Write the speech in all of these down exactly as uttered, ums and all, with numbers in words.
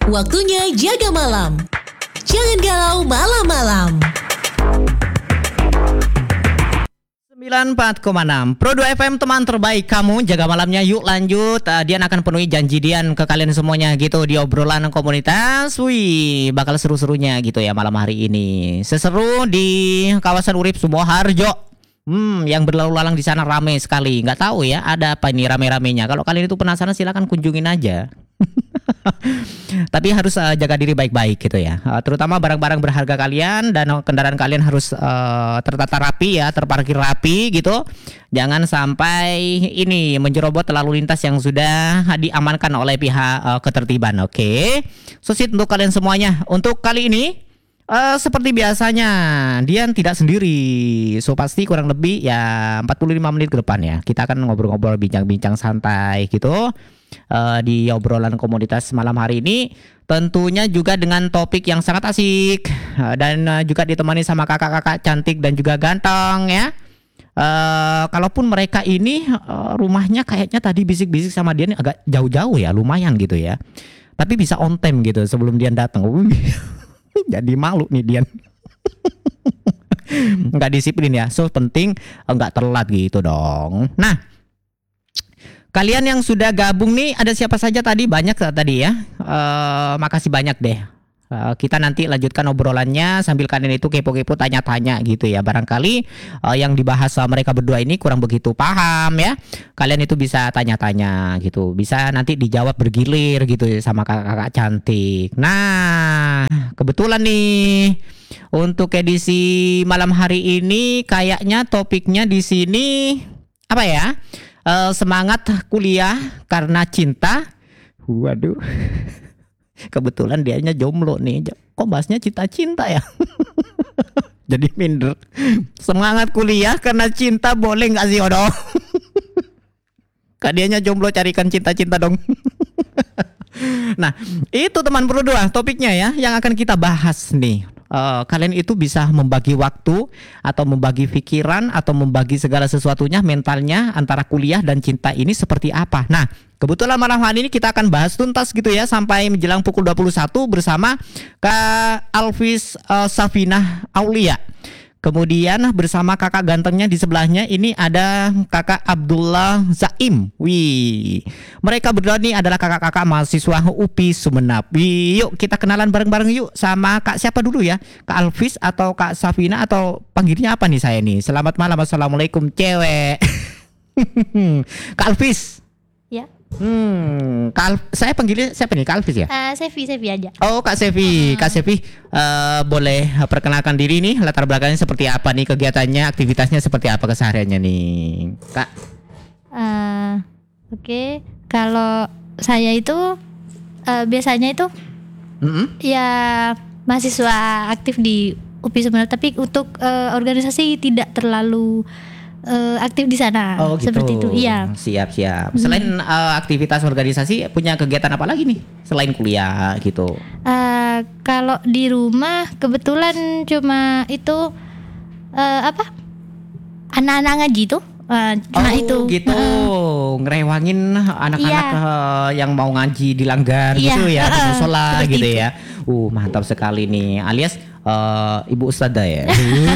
Waktunya jaga malam. Jangan galau malam-malam. sembilan puluh empat koma enam Pro dua F M, teman terbaik kamu. Jaga malamnya, yuk lanjut. uh, Dian akan penuhi janji Dian ke kalian semuanya gitu di obrolan komunitas. Wih, bakal seru-serunya gitu ya malam hari ini. Seseru di kawasan Urip Sumoharjo. Hmm, yang berlalu lalang di sana rame sekali. Nggak tahu ya ada apa ini rame-ramenya. Kalau kalian itu penasaran silakan kunjungin aja. Tapi harus uh, jaga diri baik-baik gitu ya. Uh, terutama barang-barang berharga kalian dan kendaraan kalian harus uh, tertata rapi ya, terparkir rapi gitu. Jangan sampai ini menjerobot lalu lintas yang sudah diamankan oleh pihak uh, ketertiban. Oke. Okay? Susit untuk kalian semuanya. Untuk kali ini Uh, seperti biasanya Dian tidak sendiri. So pasti kurang lebih ya empat puluh lima menit ke depan ya kita akan ngobrol-ngobrol, bincang-bincang santai gitu uh, di obrolan komunitas malam hari ini. Tentunya juga dengan topik yang sangat asik uh, dan uh, juga ditemani sama kakak-kakak cantik dan juga ganteng ya. Uh, kalaupun mereka ini uh, rumahnya kayaknya tadi bisik-bisik sama Dian agak jauh-jauh ya, lumayan gitu ya. Tapi bisa on time gitu sebelum Dian datang. Jadi malu nih Dian. Nggak disiplin ya. So penting nggak telat gitu dong. Nah, kalian yang sudah gabung nih ada siapa saja tadi? Banyak tadi ya. uh, Makasih banyak deh. uh, Kita nanti lanjutkan obrolannya sambil kalian itu kepo-kepo tanya-tanya gitu ya. Barangkali uh, yang dibahas uh, mereka berdua ini kurang begitu paham ya. Kalian itu bisa tanya-tanya gitu. Bisa nanti dijawab bergilir gitu ya sama kakak-kakak cantik. Nah, kebetulan nih untuk edisi malam hari ini kayaknya topiknya di sini apa ya? Uh, semangat kuliah karena cinta. Waduh. Kebetulan dianya jomblo nih. Kok bahasnya cinta-cinta ya? Jadi minder. Semangat kuliah karena cinta, boleh gak sih Odo? Kak dianya jomblo, carikan cinta-cinta dong. Nah, itu teman Pro dua topiknya ya yang akan kita bahas nih. Uh, kalian itu bisa membagi waktu atau membagi pikiran atau membagi segala sesuatunya, mentalnya antara kuliah dan cinta ini seperti apa. Nah, kebetulan malam hari ini kita akan bahas tuntas gitu ya sampai menjelang pukul dua puluh satu bersama Kak Alvis uh, Safinah Aulia. Kemudian bersama kakak gantengnya di sebelahnya ini ada kakak Abdullah Zaim. Wih, mereka berdua nih adalah kakak-kakak mahasiswa U P I Sumenep. Wih, yuk kita kenalan bareng-bareng yuk sama kak siapa dulu ya? Kak Alvis atau Kak Safina atau panggilnya apa nih saya nih? Selamat malam, assalamualaikum cewek. Kak Alvis. Ya. Hmm, Kak, saya panggilnya siapa nih? Kak Alvis ya? Uh, Sevi, Sevi aja. Oh, Kak Sevi, uh. Kak Sevi, uh, boleh perkenalkan diri nih, latar belakangnya seperti apa nih, kegiatannya, aktivitasnya seperti apa kesehariannya nih, Kak? Uh, Oke, okay. Kalau saya itu uh, biasanya itu mm-hmm. ya mahasiswa aktif di U P I Sumenep, tapi untuk uh, organisasi tidak terlalu Uh, aktif di sana. Oh, gitu. Seperti itu. Iya. Siap siap. Selain hmm. uh, aktivitas organisasi, punya kegiatan apa lagi nih selain kuliah gitu? Uh, kalau di rumah kebetulan cuma itu uh, apa? Anak-anak ngaji tuh. Uh, cuma oh, itu. Gitu. Uh, ngerewangin anak-anak iya. uh, yang mau ngaji di langgar iya. gitu ya, di musola uh, gitu itu. Ya. Uh, mantap sekali nih. Alias uh, Ibu Ustadzah ya.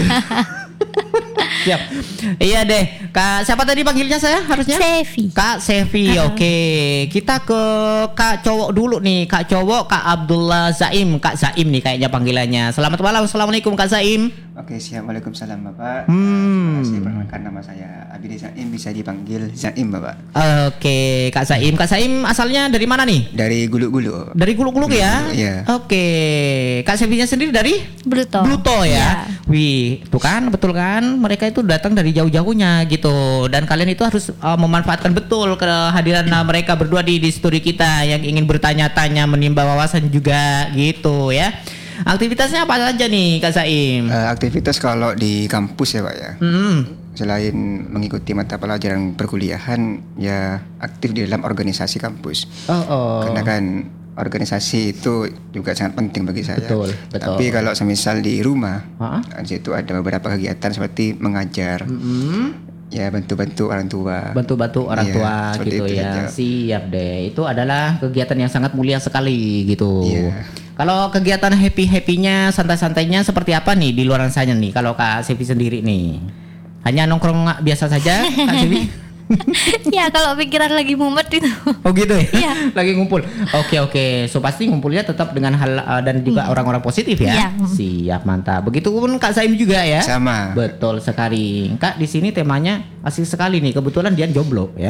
Siap. Iya deh. Kak siapa tadi panggilnya saya harusnya? Sevi. Kak Sevi. Uh-huh. Oke. Kita ke Kak cowok dulu nih. Kak cowok Kak Abdullah Zaim. Kak Zaim nih kayaknya panggilannya. Selamat malam. Assalamualaikum Kak Zaim. Oke, siap. Waalaikumsalam Bapak. Hmm. Saya perkenalkan nama saya Abidi Zaim, bisa dipanggil Zaim Bapak. Oke, Kak Zaim. Kak Zaim asalnya dari mana nih? Dari Guluk-Guluk. Dari Guluk-Guluk ya? Iya. Oke. Kak Sevinya sendiri dari Bluto. Bluto ya. Ya. Wih, tuh kan betul kan? Mereka itu datang dari jauh-jauhnya gitu. Dan kalian itu harus uh, memanfaatkan betul kehadiran uh, mereka berdua di, di studi kita yang ingin bertanya-tanya, menimba wawasan juga gitu ya. Aktivitasnya apa saja nih Kak Zaim? Uh, aktivitas kalau di kampus ya Pak ya. Mm-hmm. Selain mengikuti mata pelajaran perkuliahan, ya aktif di dalam organisasi kampus. Oh, oh. Karena kan organisasi itu juga sangat penting bagi saya. Betul, betul. Tapi kalau semisal di rumah, huh? di situ ada beberapa kegiatan seperti mengajar. Mm-hmm. Ya bantu-bantu orang tua. Bantu-bantu orang Iya, tua seperti gitu itu ya. saja. Siap deh. Itu adalah kegiatan yang sangat mulia sekali gitu. Iya. Kalau kegiatan happy-happynya, santai-santainya seperti apa nih di luar sana nih? Kalau Kak Sevi sendiri nih, hanya nongkrong biasa saja, Kak Sevi? Ya kalau pikiran lagi mumet itu. Oh gitu ya? Iya. Lagi ngumpul. Oke oke. So pasti ngumpulnya tetap dengan hal uh, dan juga orang-orang positif ya. Iya. Siap, mantap. Begitupun Kak Saim juga ya. Sama. Betul sekali. Kak di sini temanya asik sekali nih. Kebetulan dia jomblo ya.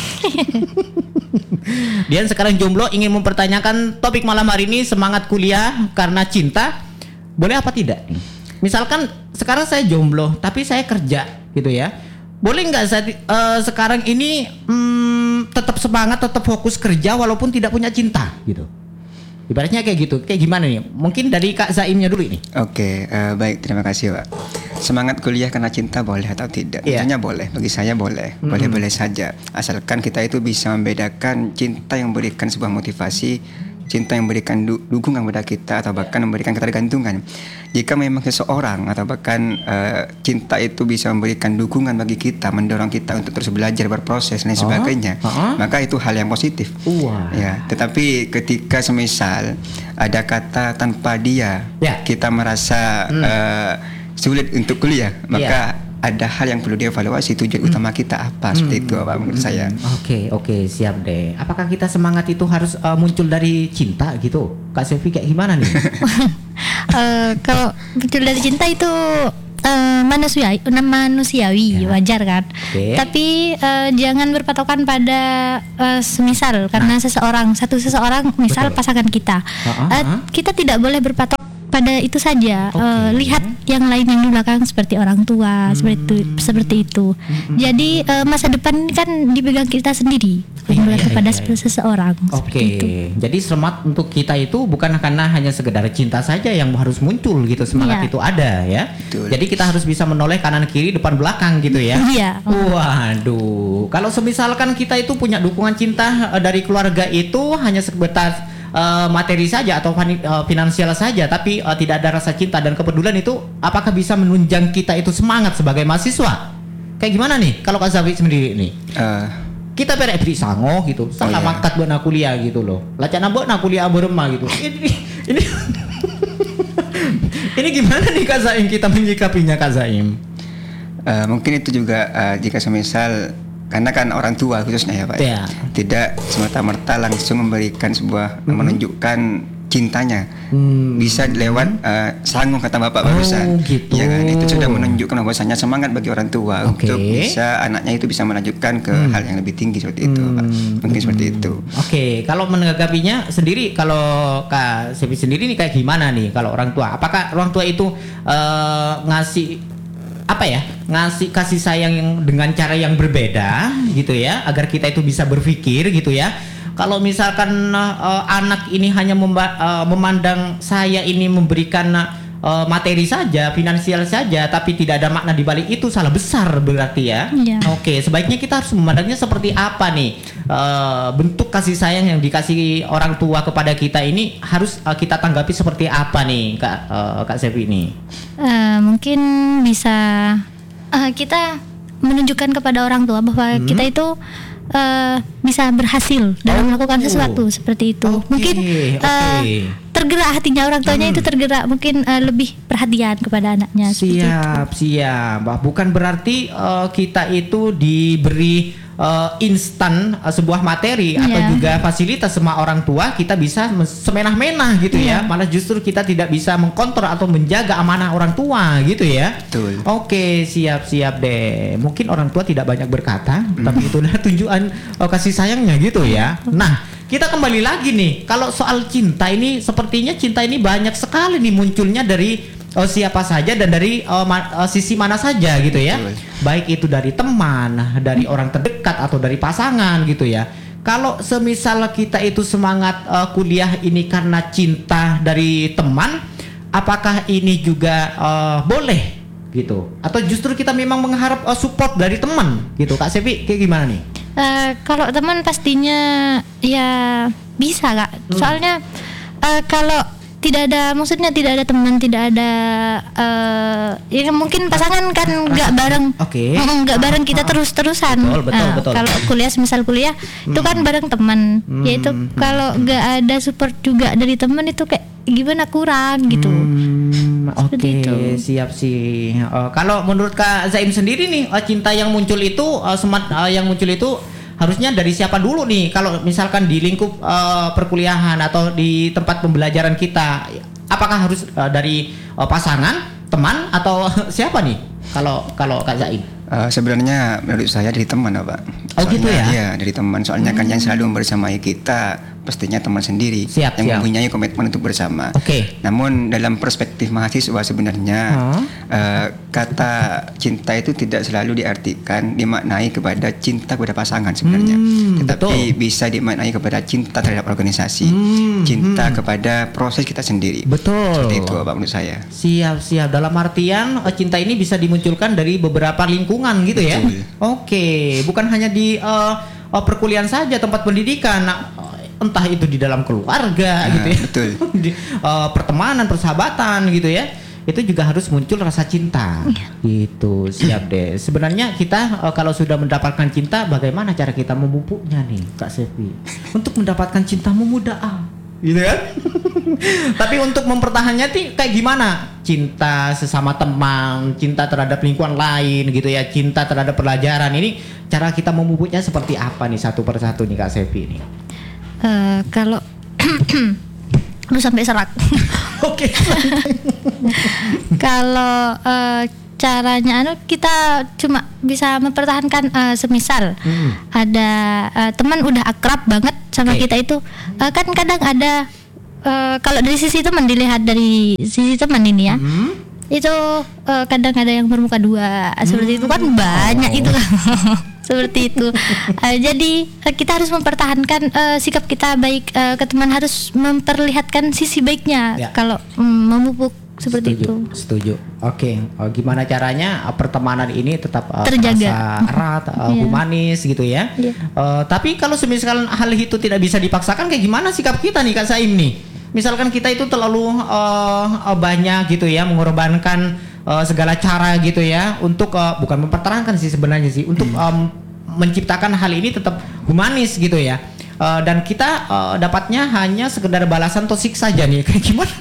Dian sekarang jomblo, ingin mempertanyakan topik malam hari ini, semangat kuliah karena cinta. Boleh apa tidak nih? Misalkan sekarang saya jomblo tapi saya kerja gitu ya. Boleh nggak saya uh, sekarang ini hmm, tetap semangat, tetap fokus kerja walaupun tidak punya cinta gitu. Ibaratnya kayak gitu. Kayak gimana nih? Mungkin dari Kak Zaimnya dulu ini. Oke, eh, baik, terima kasih Pak. Semangat kuliah karena cinta boleh atau tidak? Iya. Tentunya boleh, bagi saya boleh, boleh-boleh saja. Asalkan kita itu bisa membedakan cinta yang memberikan sebuah motivasi, cinta yang memberikan du- dukungan kepada kita, atau bahkan memberikan ketergantungan. Jika memang seseorang atau bahkan eh, cinta itu bisa memberikan dukungan bagi kita, mendorong kita untuk terus belajar, berproses dan lain sebagainya, uh-huh. maka itu hal yang positif. Wah. Ya, tetapi ketika semisal ada kata tanpa dia, Ya. kita merasa eh, sulit untuk kuliah, maka ada hal yang perlu dievaluasi, tujuan utama kita apa, seperti itu Pak, menurut saya. Oke oke siap deh. Apakah kita semangat itu harus uh, muncul dari cinta gitu? Kak Sevi kayak gimana nih? Eh, kalau muncul dari cinta itu eh, manusiawi, manusiawi Ya. wajar kan. Oke. Tapi eh, jangan berpatokan pada eh, semisal karena seseorang satu seseorang misal Betul. pasangan kita. Ha-ha, Eh, ha. kita tidak boleh berpatok pada itu saja. Oke. Eh, lihat yang lain yang di belakang seperti orang tua, seperti itu, seperti itu. Jadi eh, masa depan ini kan dipegang kita sendiri, bukan Iya, iya, kepada iya. seseorang. Oke, seperti itu. jadi semangat untuk kita itu bukan karena hanya sekedar cinta saja yang harus muncul gitu, semangat Iya. itu ada ya. Betul. Jadi kita harus bisa menoleh kanan kiri depan belakang gitu ya. Iya. Waduh, kalau semisalkan kita itu punya dukungan cinta eh, dari keluarga itu hanya sebatas eh, materi saja atau fani- eh, finansial saja, tapi eh, tidak ada rasa cinta dan kepedulian itu, apakah bisa menunjang kita itu semangat sebagai mahasiswa? Kayak gimana nih kalau Kak Zafi sendiri nih? Eh, Kita perek beri sango gitu, salah iya. makat buat nak kuliah gitu loh. Lacana buat nak kuliah berema gitu. Ini ini ini gimana nih Kak Zaim, kita menyikapinya Kak Zaim? eh, mungkin itu juga eh, jika semisal, karena kan orang tua khususnya ya Pak, Iya. tidak semata-merta langsung memberikan sebuah, menunjukkan cintanya, Hmm. bisa lewat eh, sanggup kata Bapak Oh, barusan. gitu. Ya kan, itu sudah menunjukkan bahwasanya semangat bagi orang tua Oke. untuk bisa anaknya itu bisa melanjutkan ke hal yang lebih tinggi seperti itu Pak. Mungkin seperti itu. Oke, kalau menanggapinya sendiri, kalau Kak Sevi sendiri nih kayak gimana nih kalau orang tua? Apakah orang tua itu eh, ngasih apa ya? Ngasih kasih sayang yang dengan cara yang berbeda gitu ya, agar kita itu bisa berpikir gitu ya. Kalau misalkan eh, anak ini hanya memba- eh, memandang saya ini memberikan eh, materi saja, finansial saja, tapi tidak ada makna di balik itu, salah besar berarti ya. Iya. Oke, sebaiknya kita harus memandangnya seperti apa nih? Eh, bentuk kasih sayang yang dikasih orang tua kepada kita ini harus eh, kita tanggapi seperti apa nih, Kak eh, Kak Sevi ini? Eh, mungkin bisa eh, kita menunjukkan kepada orang tua bahwa Hmm. kita itu eh, bisa berhasil dalam Oh. melakukan sesuatu seperti itu. Oke, Mungkin oke. eh, tergerak hatinya orang tuanya itu tergerak, mungkin eh, lebih perhatian kepada anaknya. seperti itu. Siap, siap. Bah, bukan berarti eh, kita itu diberi eh, instan eh, sebuah materi atau Iya. juga fasilitas sama orang tua, kita bisa mes- semenah-menah gitu ya. Iya. Malah justru kita tidak bisa mengkontrol atau menjaga amanah orang tua gitu ya. Betul. Oke, siap-siap deh. Mungkin orang tua tidak banyak berkata, tapi itulah tunjukan eh, kasih sayangnya gitu ya. Nah, kita kembali lagi nih. Kalau soal cinta ini, sepertinya cinta ini banyak sekali nih munculnya dari oh, siapa saja dan dari oh, ma- oh, sisi mana saja gitu ya. Betul. Baik itu dari teman, dari orang terdekat atau dari pasangan gitu ya. Kalau semisal kita itu semangat eh, kuliah ini karena cinta dari teman, apakah ini juga eh, boleh gitu? Atau justru kita memang mengharap eh, support dari teman gitu? Kak Sevi kayak gimana nih? Eh, kalau teman pastinya ya bisa Kak. Hmm. Soalnya eh, kalau tidak ada, maksudnya tidak ada teman, tidak ada uh, ya mungkin pasangan kan nggak bareng, Oke. nggak bareng kita terus-terusan. Betul, betul, Nah, betul. kalau kuliah, misal kuliah itu kan bareng teman, Hmm. yaitu kalau nggak ada support juga dari teman itu kayak gimana, kurang gitu. Hmm, Oke, Seperti itu. siap sih. Uh, kalau menurut Kak Zaim sendiri nih, uh, cinta yang muncul itu, uh, semat uh, yang muncul itu harusnya dari siapa dulu nih? Kalau misalkan di lingkup uh, perkuliahan atau di tempat pembelajaran kita, apakah harus uh, dari uh, pasangan, teman, atau siapa nih? Kalau kalau Kak Zaim? Uh, sebenarnya menurut saya dari teman, Pak. Oh, gitu ya? Iya, dari teman. Soalnya kan yang selalu membersamai kita pastinya teman sendiri Siap, yang siap. mempunyai komitmen untuk bersama. Oke. Namun dalam perspektif mahasiswa sebenarnya Hmm. uh, kata cinta itu tidak selalu diartikan dimaknai kepada cinta kepada pasangan sebenarnya. Hmm, Tetapi betul. bisa dimaknai kepada cinta terhadap organisasi, Hmm, cinta kepada proses kita sendiri. Betul. Seperti itu, Pak, menurut saya. Siap, siap. Dalam artian uh, cinta ini bisa dimunculkan dari beberapa lingkungan gitu ya. Betul. Oke, bukan hanya di uh, uh, perkuliahan saja, tempat pendidikan. Nah, uh, entah itu di dalam keluarga Nah, gitu ya. betul. di uh, pertemanan, persahabatan gitu ya. Itu juga harus muncul rasa cinta. Gitu. Siap deh. Sebenarnya kita uh, kalau sudah mendapatkan cinta, bagaimana cara kita memupuknya nih, Kak Sevi? Untuk mendapatkan cintamu mudah ah. Gitu kan? Tapi untuk mempertahankannya tuh kayak gimana? Cinta sesama teman, cinta terhadap lingkungan lain gitu ya, cinta terhadap pelajaran. Ini cara kita memupuknya seperti apa nih satu persatu nih Kak Sevi nih? Eh, kalau lu sampai serak. Oke. Kalau eh, caranya anu kita cuma bisa mempertahankan eh, semisal Hmm. ada eh, teman udah akrab banget sama Oke. kita itu, eh, kan kadang ada eh, kalau dari sisi teman, dilihat dari sisi teman ini ya. Hmm. Itu eh, kadang ada yang bermuka dua seperti itu kan banyak itu seperti itu. Eh, jadi eh, kita harus mempertahankan eh, sikap kita baik eh, ke teman, harus memperlihatkan sisi baiknya Ya. kalau mm, memupuk seperti Setuju, itu. setuju. Oke, oh, gimana caranya uh, pertemanan ini tetap uh, Terjaga. terasa erat, uh, Iya. humanis gitu ya. Iya. Uh, tapi kalau misalkan hal itu tidak bisa dipaksakan, kayak gimana sikap kita nih Kak Saim nih? Misalkan kita itu terlalu uh, uh, banyak gitu ya, mengorbankan uh, segala cara gitu ya untuk uh, bukan mempertahankan sih sebenarnya sih, untuk um, menciptakan hal ini tetap humanis gitu ya. Uh, dan kita uh, dapatnya hanya sekedar balasan toksik saja nih, kayak gimana?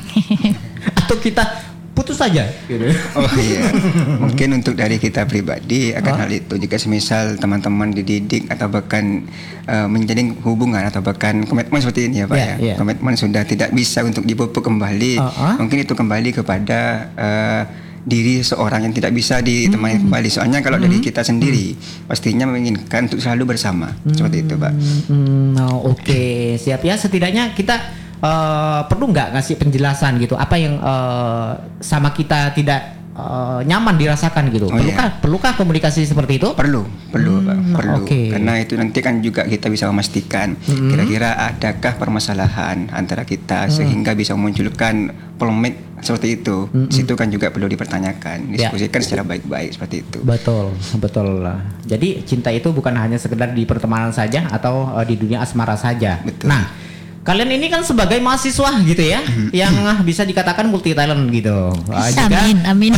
Atau kita putus saja gitu. Oh iya, mungkin untuk dari kita pribadi akan hal itu. Jika semisal teman-teman dididik atau bahkan uh, menjalin hubungan atau bahkan komitmen seperti ini ya Pak Yeah, ya, yeah. komitmen sudah tidak bisa untuk dipupuk kembali, Uh-uh. mungkin itu kembali kepada uh, diri seorang yang tidak bisa ditemani kembali. Soalnya kalau dari kita sendiri pastinya menginginkan untuk selalu bersama, seperti itu Pak. Hmm, oh, oke, siap ya. Setidaknya kita uh, perlu nggak ngasih penjelasan gitu, apa yang uh, sama kita tidak uh, nyaman dirasakan gitu. Oh, perlukah, iya. perlukah komunikasi seperti itu? Perlu, perlu Pak, Hmm, perlu. oke. Karena itu nanti kan juga kita bisa memastikan kira-kira adakah permasalahan antara kita sehingga bisa memunculkan polemik seperti itu. Situ kan juga perlu dipertanyakan, Ya. diskusikan secara baik-baik seperti itu. Betul, betul lah. Jadi cinta itu bukan hanya sekedar di pertemanan saja atau uh, di dunia asmara saja. Betul. Nah, kalian ini kan sebagai mahasiswa gitu ya, yang uh, bisa dikatakan multi talent gitu. Uh, juga- Amin, amin.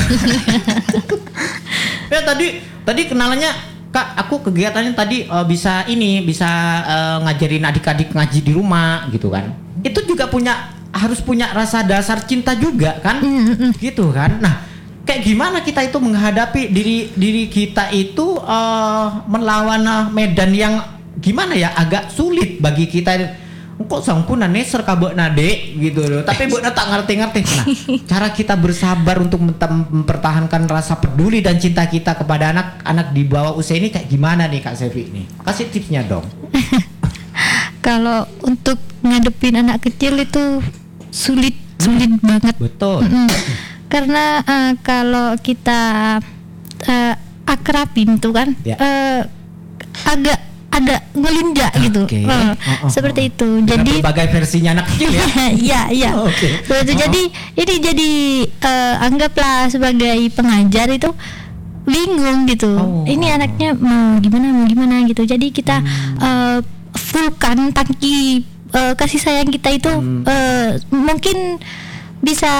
Ya tadi tadi kenalannya Kak, aku kegiatannya tadi uh, bisa ini bisa uh, ngajarin adik-adik ngaji di rumah gitu kan. Itu juga punya harus punya rasa dasar cinta juga kan, gitu kan. Nah, kayak gimana kita itu menghadapi diri diri kita itu uh, melawan uh, medan yang gimana ya, agak sulit bagi kita. Kok sangkuna neser ka beukna dek gitu loh. Tapi beukna tak ngerti-ngerti. Nah, cara kita bersabar untuk mentem- mempertahankan rasa peduli dan cinta kita kepada anak-anak di bawah usia ini kayak gimana nih Kak Sevi nih? Kasih tipsnya dong. Kalau untuk ngadepin anak kecil itu sulit, sulit banget. Betul. Mm-mm. Karena eh, kalau kita eh, akrabin tuh kan Ya. eh, agak ada ngelunjak gitu. Oke. Eh, Oh, oh, seperti oh. itu. Dengan Jadi berbagai versinya anak kecil ya. Iya, iya. Oh, oke. Betul. Oh. Jadi ini jadi eh, anggaplah sebagai pengajar itu bingung gitu. Oh. Ini anaknya mau gimana mau gimana gitu. Jadi kita Hmm. eh, fullkan tangki eh, kasih sayang kita itu Hmm. eh, mungkin bisa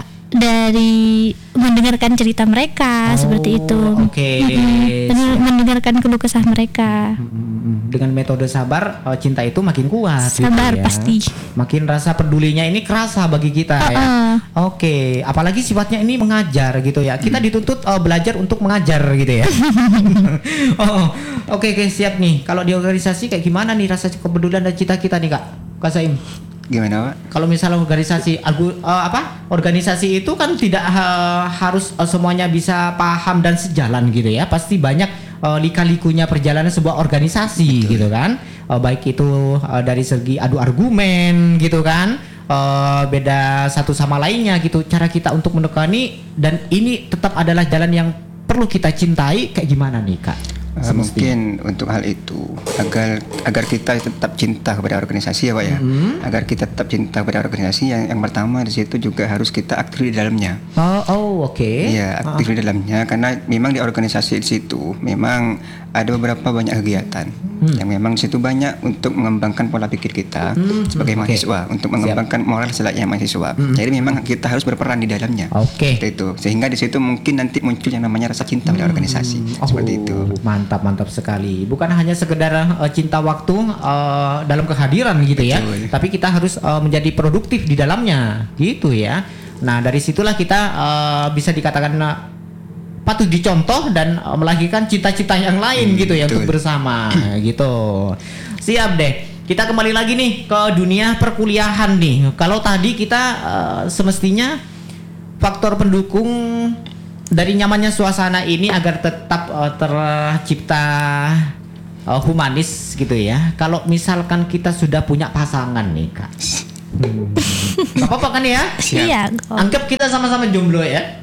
dari mendengarkan cerita mereka Oh, seperti itu. oke. Mm-mm. Men- mendengarkan keluh kesah mereka. Hmm, dengan metode sabar, eh, cinta itu makin kuat. gitu Sabar, ya. pasti. Makin rasa pedulinya ini kerasa bagi kita ya. Uh-uh. Oke, apalagi sifatnya ini mengajar gitu ya. Kita dituntut eh, belajar untuk mengajar gitu ya. Oh, oke oke siap nih. Kalau di organisasi kayak gimana nih rasa kepedulian dan cita kita nih Kak? Kak Saim. Gimana Pak? Kalau misalnya organisasi argu- eh, apa? Organisasi itu kan tidak eh, harus eh, semuanya bisa paham dan sejalan gitu ya. Pasti banyak eh, lika-likunya perjalanan sebuah organisasi gitu kan. Eh, baik itu eh, dari segi adu argumen gitu kan. Eh, beda satu sama lainnya gitu. Cara kita untuk mendekani dan ini tetap adalah jalan yang perlu kita cintai kayak gimana nih Kak? Uh, mungkin untuk hal itu agar agar kita tetap cinta kepada organisasi ya Pak ya. Mm-hmm. Agar kita tetap cinta kepada organisasi yang yang pertama di situ juga harus kita aktif di dalamnya. Oh, oh oke. Iya, aktif di dalamnya karena memang di organisasi di situ memang ada beberapa banyak kegiatan Hmm. yang memang di situ banyak untuk mengembangkan pola pikir kita Hmm, sebagai hmm, oke. mahasiswa, untuk mengembangkan moral selayaknya mahasiswa. Hmm. Jadi memang kita harus berperan di dalamnya. Oke. Seperti itu. Sehingga di situ mungkin nanti muncul yang namanya rasa cinta pada organisasi. Oh, Seperti itu. Mantap mantap sekali. Bukan hanya sekedar uh, cinta waktu uh, dalam kehadiran gitu ya, Betul. tapi kita harus uh, menjadi produktif di dalamnya, gitu ya. Nah dari situlah kita uh, bisa dikatakan uh, patut dicontoh dan uh, melahirkan cita-cita yang lain Hmm, gitu ya untuk betul. bersama gitu. Siap deh. Kita kembali lagi nih ke dunia perkuliahan nih. Kalau tadi kita uh, semestinya faktor pendukung dari nyamannya suasana ini agar tetap uh, tercipta uh, humanis gitu ya. Kalau misalkan kita sudah punya pasangan nih Kak, hmm. Gak apa-apa kan ya? Siap. Iya. kok. Anggap kita sama-sama jomblo ya.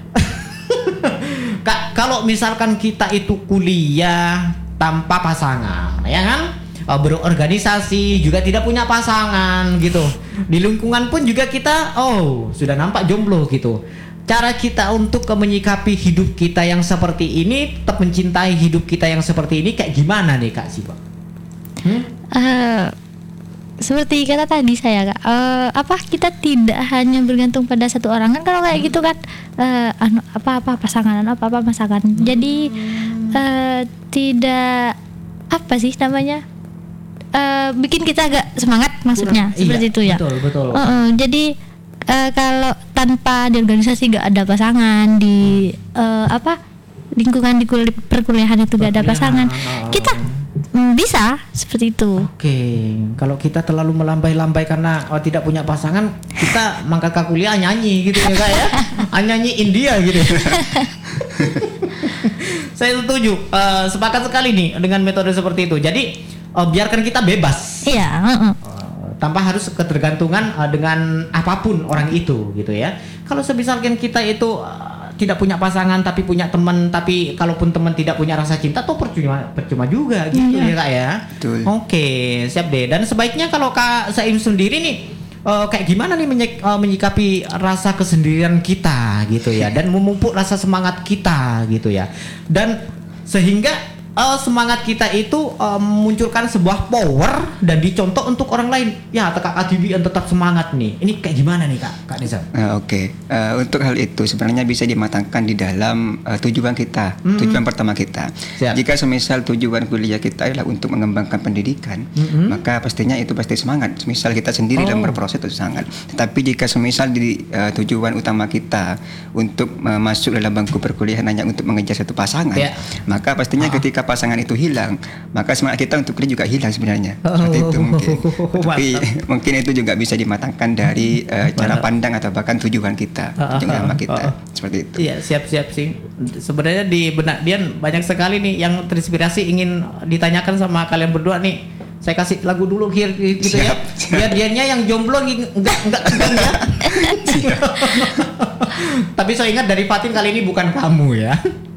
Kak, kalau misalkan kita itu kuliah tanpa pasangan, ya kan? Uh, berorganisasi juga tidak punya pasangan gitu. Di lingkungan pun juga kita oh, sudah nampak jomblo gitu. Cara kita untuk ke menyikapi hidup kita yang seperti ini, tetap mencintai hidup kita yang seperti ini kayak gimana nih Kak Sipa? Hmm? Eh, seperti kata tadi saya Kak, eh, apa kita tidak hanya bergantung pada satu orang kan, kalau kayak gitu kan eh, anu, apa-apa pasangan anu, apa-apa pasangan. Jadi eh, tidak apa sih namanya? Eh, bikin kita agak semangat maksudnya Iya, seperti itu ya. Betul, betul. Eh, eh, jadi eh, kalau tanpa di organisasi gak ada pasangan, di eh, apa lingkungan di kul- perkuliahan itu gak ada pasangan, Perkuliahan, oh. kita mm, bisa seperti itu. Oke, kalau kita terlalu melambai-lambai karena oh, tidak punya pasangan, kita mangkat ke kuliah nyanyi gitu ya Kak ya. Ah, nyanyi India gitu. Saya setuju, eh, sepakat sekali nih dengan metode seperti itu. Jadi eh, biarkan kita bebas. Iya. uh-uh. Uh, tanpa harus ketergantungan uh, dengan apapun orang itu gitu ya. Kalau semisalkan kita itu uh, tidak punya pasangan tapi punya teman, tapi kalaupun teman tidak punya rasa cinta tuh percuma percuma juga gitu Iya. ya Kak ya. Betul. Oke, siap deh. Dan sebaiknya kalau Kak Saim sendiri nih uh, kayak gimana nih menyik- uh, menyikapi rasa kesendirian kita gitu ya, dan memupuk rasa semangat kita gitu ya. Dan sehingga Uh, semangat kita itu uh, memunculkan sebuah power dan dicontoh untuk orang lain. Ya, Kak Adibian tetap semangat nih. Ini kayak gimana nih Kak, Kak Nizam? Uh, Oke, Uh, untuk hal itu sebenarnya bisa dimatangkan di dalam uh, tujuan kita, Mm-mm. tujuan pertama kita. Siap. Jika semisal tujuan kuliah kita adalah untuk mengembangkan pendidikan, Mm-mm. maka pastinya itu pasti semangat. Semisal kita sendiri Oh. dalam berproses itu sangat. Tetapi jika semisal di uh, tujuan utama kita untuk uh, masuk dalam bangku perkuliahan hanya untuk mengejar satu pasangan, Ya. maka pastinya Ah. ketika pasangan itu hilang, maka semangat kita untuk kuliah juga hilang sebenarnya. Oh. Seperti itu mungkin. Tapi Mantap. mungkin itu juga bisa dimatangkan dari uh, cara Mantap. pandang atau bahkan tujuan kita, Ah, tujuan ah, utama ah, kita, ah. seperti itu. Iya, siap-siap sih. Sebenarnya di benak Dian banyak sekali nih yang terinspirasi ingin ditanyakan sama kalian berdua nih. Saya kasih lagu dulu Hir, gitu ya. Siap, siap. Biar dianya yang jomblo ngi- enggak enggak tegang ya. Tapi saya ingat dari Fatin kali ini bukan kamu ya.